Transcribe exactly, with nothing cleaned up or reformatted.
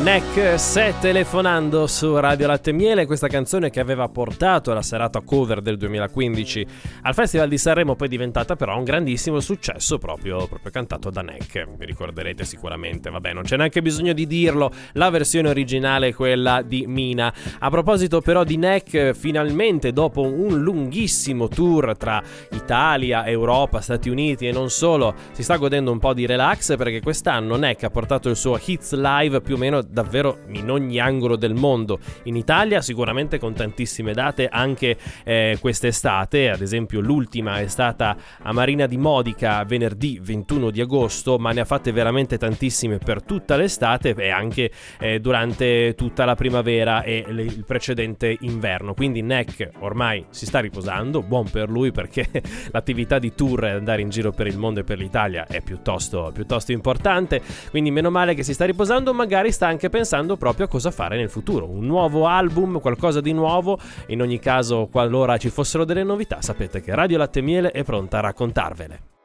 Neck Se Telefonando su Radio Latte e Miele, questa canzone che aveva portato alla serata cover del duemilaquindici al Festival di Sanremo, poi è diventata però un grandissimo successo proprio, proprio cantato da Neck. Vi ricorderete sicuramente, vabbè, non c'è neanche bisogno di dirlo, la versione originale è quella di Mina. A proposito però di Neck, finalmente dopo un lunghissimo tour tra Italia, Europa, Stati Uniti e non solo, si sta godendo un po' di relax, perché quest'anno Neck ha portato il suo Hits Live più o meno davvero in ogni angolo del mondo. In Italia sicuramente con tantissime date anche eh, quest'estate, ad esempio l'ultima è stata a Marina di Modica venerdì ventuno di agosto, ma ne ha fatte veramente tantissime per tutta l'estate e anche eh, durante tutta la primavera e le, il precedente inverno. Quindi Neck ormai si sta riposando, buon per lui, perché l'attività di tour e andare in giro per il mondo e per l'Italia è piuttosto, piuttosto importante, quindi meno male che si sta riposando. Magari sta anche pensando proprio a cosa fare nel futuro, un nuovo album, qualcosa di nuovo. In ogni caso, qualora ci fossero delle novità, sapete che Radio Latte e Miele è pronta a raccontarvele.